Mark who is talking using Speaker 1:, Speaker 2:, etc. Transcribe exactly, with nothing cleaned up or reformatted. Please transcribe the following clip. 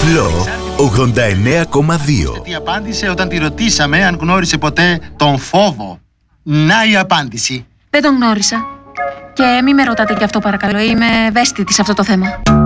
Speaker 1: Φλο ογδόντα εννέα κόμμα δύο.
Speaker 2: Τι απάντησε όταν τη ρωτήσαμε αν γνώρισε ποτέ τον φόβο. Να η απάντηση.
Speaker 3: Δεν τον γνώρισα. Και μη με ρωτάτε κι αυτό παρακαλώ, είμαι ευαίσθητη σε αυτό το θέμα.